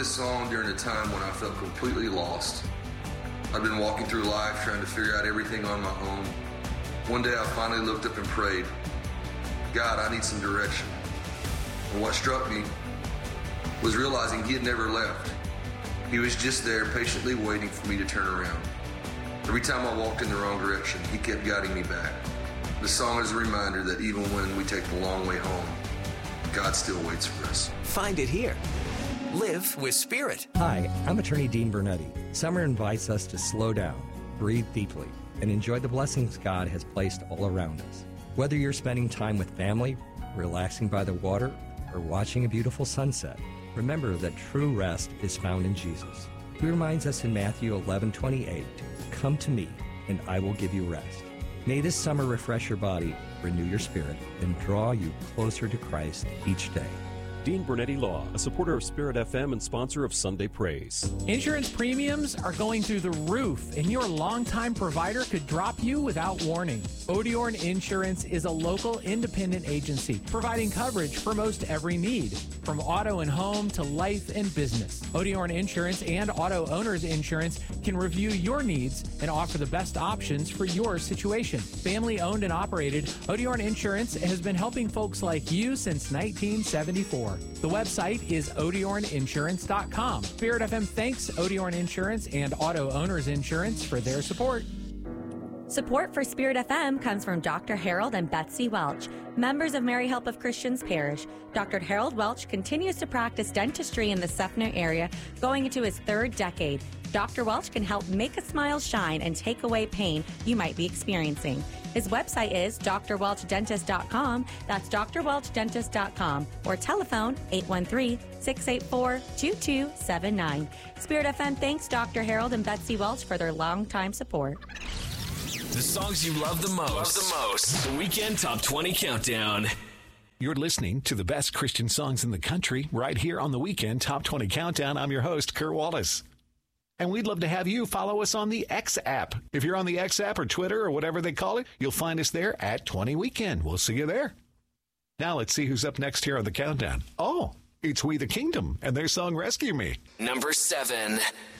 this song during a time when I felt completely lost. I've been walking through life trying to figure out everything on my own. One day I finally looked up and prayed, God, I need some direction. And what struck me was realizing he had never left. He was just there patiently waiting for me to turn around. Every time I walked in the wrong direction, he kept guiding me back. The song is a reminder that even when we take the long way home, God still waits for us. Find it here. Live with Spirit. Hi, I'm attorney Dean Bernetti. Summer invites us to slow down, breathe deeply, and enjoy the blessings God has placed all around us. Whether you're spending time with family, relaxing by the water, or watching a beautiful sunset, remember that true rest is found in Jesus. He reminds us in Matthew 11:28, "Come to me, and I will give you rest." May this summer refresh your body, renew your spirit, and draw you closer to Christ each day. Dean Bernetti Law, a supporter of Spirit FM and sponsor of Sunday Praise. Insurance premiums are going through the roof, and your longtime provider could drop you without warning. Odiorn Insurance is a local independent agency providing coverage for most every need, from auto and home to life and business. Odiorn Insurance and Auto Owners Insurance can review your needs and offer the best options for your situation. Family owned and operated, Odiorn Insurance has been helping folks like you since 1974. The website is OdiornInsurance.com. Spirit FM thanks Odiorn Insurance and Auto Owners Insurance for their support. Support for Spirit FM comes from Dr. Harold and Betsy Welch, members of Mary Help of Christians Parish. Dr. Harold Welch continues to practice dentistry in the Seffner area, going into his third decade. Dr. Welch can help make a smile shine and take away pain you might be experiencing. His website is drwelchdentist.com. That's drwelchdentist.com. Or telephone 813-684-2279. Spirit FM thanks Dr. Harold and Betsy Welch for their longtime support. The songs you love the most. The Weekend Top 20 Countdown. You're listening to the best Christian songs in the country right here on the Weekend Top 20 Countdown. I'm your host, Kurt Wallace. And we'd love to have you follow us on the X app. If you're on the X app or Twitter or whatever they call it, you'll find us there at 20 Weekend. We'll see you there. Now let's see who's up next here on the countdown. Oh, it's We the Kingdom and their song Rescue Me. Number 7.